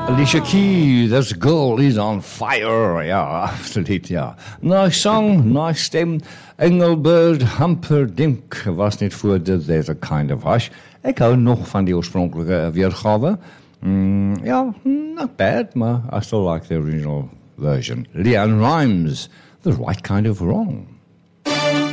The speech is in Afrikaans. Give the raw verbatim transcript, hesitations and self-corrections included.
Alicia Keys, this girl is on fire. Ja, absoluut, ja. Nice song, nice stem. Engelbert Humperdinck was niet voor de There's a Kind of Hush. Ik hou nog van die oorspronkelijke weergave. Mm, ja, not bad, but I still like the original version. Leanne Rimes, The Right Kind of Wrong.